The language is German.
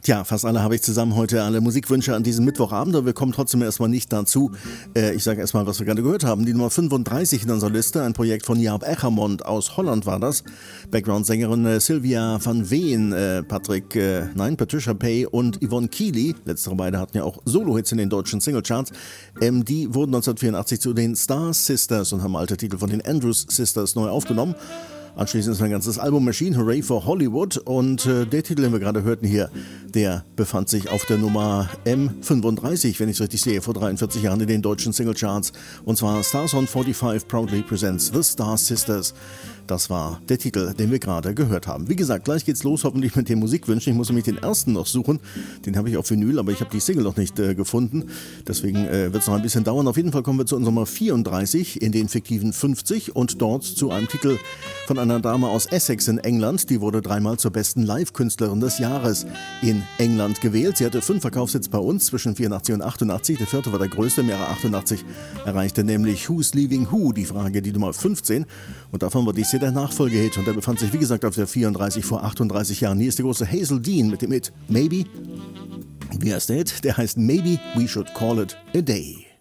Tja, fast alle habe ich zusammen heute, alle Musikwünsche an diesem Mittwochabend, aber wir kommen trotzdem erstmal nicht dazu. Ich sage erstmal, was wir gerade gehört haben. Die Nummer 35 in unserer Liste, ein Projekt von Jaap Ecgermond aus Holland war das. Background-Sängerin Sylvia van Veen, Patricia Pay und Yvonne Keely, letztere beide hatten ja auch Solo-Hits in den deutschen Singlecharts. Die wurden 1984 zu den Star Sisters und haben alte Titel von den Andrews Sisters neu aufgenommen. Anschließend ist ein ganzes Album erschienen, Hooray for Hollywood, und der Titel, den wir gerade hörten hier, der befand sich auf der Nummer M35, wenn ich es richtig sehe, vor 43 Jahren in den deutschen Singlecharts, und zwar Stars on 45 proudly presents The Star Sisters. Das war der Titel, den wir gerade gehört haben. Wie gesagt, gleich geht's los, hoffentlich mit den Musikwünschen. Ich muss nämlich den ersten noch suchen. Den habe ich auf Vinyl, aber ich habe die Single noch nicht gefunden. Deswegen wird es noch ein bisschen dauern. Auf jeden Fall kommen wir zu unserer Nummer 34 in den fiktiven 50 und dort zu einem Titel von einer Dame aus Essex in England. Die wurde dreimal zur besten Live-Künstlerin des Jahres in England gewählt. Sie hatte 5 Verkaufshits bei uns zwischen 84 und 88. Der 4. war der größte, im Jahre 88 erreichte nämlich Who's Leaving Who, die Frage, die Nummer 15. Und davon war dies hier der Nachfolgehit und der befand sich wie gesagt auf der 34 vor 38 Jahren. Hier ist der große Hazel Dean mit dem Hit Maybe. Wie heißt der Hit? Der heißt Maybe We Should Call It a Day.